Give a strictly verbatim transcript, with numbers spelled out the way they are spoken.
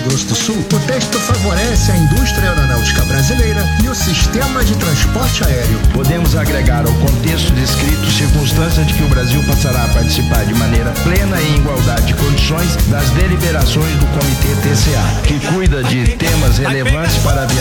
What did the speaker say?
Grosso do Sul, o texto favorece a indústria aeronáutica brasileira e o sistema de transporte aéreo. Podemos agregar ao contexto descrito circunstância de que o Brasil passará a participar de maneira plena e em igualdade de condições das deliberações do Comitê T C A, que cuida de temas relevantes para a